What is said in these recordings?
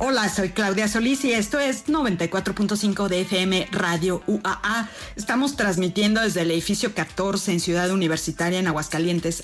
Hola, soy Claudia Solís y esto es 94.5 de FM Radio UAA. Estamos transmitiendo desde el edificio 14 en Ciudad Universitaria en Aguascalientes.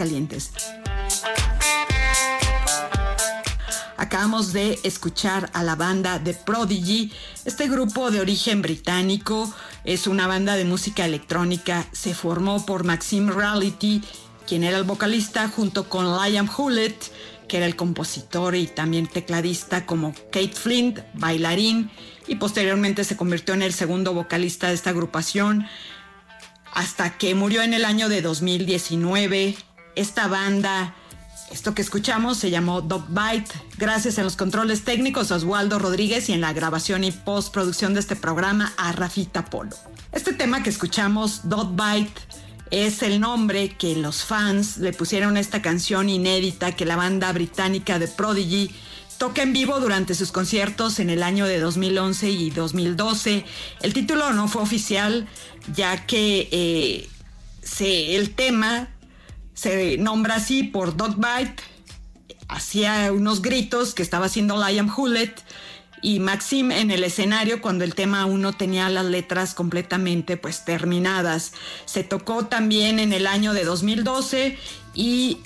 Acabamos de escuchar a la banda The Prodigy. Este grupo de origen británico es una banda de música electrónica. Se formó por Maxim Reality, quien era el vocalista, junto con Liam Hewlett, que era el compositor y también tecladista, como Kate Flint, bailarín, y posteriormente se convirtió en el segundo vocalista de esta agrupación, hasta que murió en el año de 2019. Esta banda, esto que escuchamos, se llamó Dogbyte. Gracias en los controles técnicos a Oswaldo Rodríguez y en la grabación y postproducción de este programa a Rafita Polo. Este tema que escuchamos, Dogbyte, es el nombre que los fans le pusieron a esta canción inédita que la banda británica The Prodigy toca en vivo durante sus conciertos en el año de 2011 y 2012. El título no fue oficial, ya que el tema se nombra así por Dogbyte. Hacía unos gritos que estaba haciendo Liam Hewlett y Maxim en el escenario cuando el tema aún no tenía las letras completamente terminadas. Se tocó también en el año de 2012 y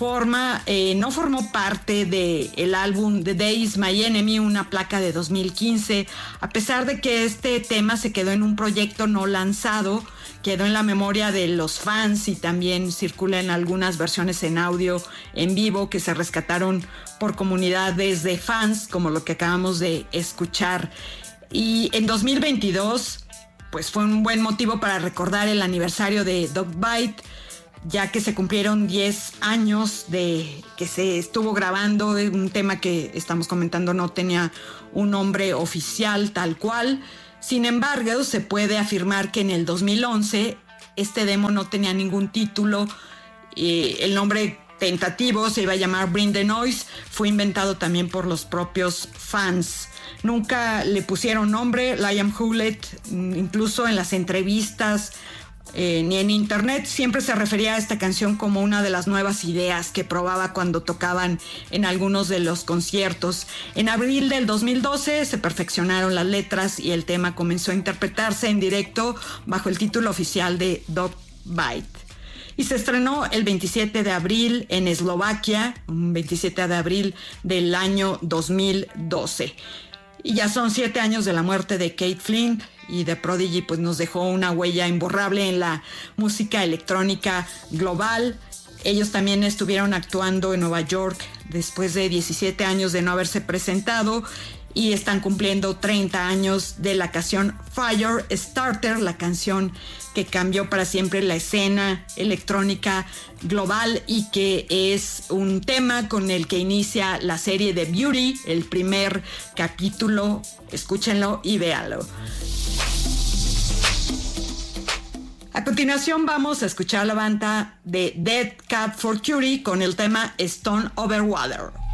no formó parte del álbum The Day Is My Enemy, una placa de 2015, a pesar de que este tema se quedó en un proyecto no lanzado, quedó en la memoria de los fans y también circula en algunas versiones en audio en vivo que se rescataron por comunidades de fans, como lo que acabamos de escuchar. Y en 2022, fue un buen motivo para recordar el aniversario de Dogbyte, ya que se cumplieron 10 años de que se estuvo grabando. Un tema que estamos comentando no tenía un nombre oficial tal cual. Sin embargo, se puede afirmar que en el 2011 este demo no tenía ningún título. El nombre tentativo se iba a llamar Bring the Noise. Fue inventado también por los propios fans. Nunca le pusieron nombre. Liam Hewlett, incluso en las entrevistas ni en internet, siempre se refería a esta canción como una de las nuevas ideas que probaba cuando tocaban en algunos de los conciertos. En abril del 2012 se perfeccionaron las letras y el tema comenzó a interpretarse en directo bajo el título oficial de Dogbyte. Y se estrenó el 27 de abril en Eslovaquia, un 27 de abril del año 2012. Y ya son 7 años de la muerte de Kate Flint, y The Prodigy nos dejó una huella imborrable en la música electrónica global. Ellos también estuvieron actuando en Nueva York después de 17 años de no haberse presentado y están cumpliendo 30 años de la canción Fire Starter, la canción que cambió para siempre la escena electrónica global y que es un tema con el que inicia la serie de Beauty, el primer capítulo. Escúchenlo y véanlo. A continuación vamos a escuchar la banda de Dead Cat for Cutie con el tema Stone Over Water.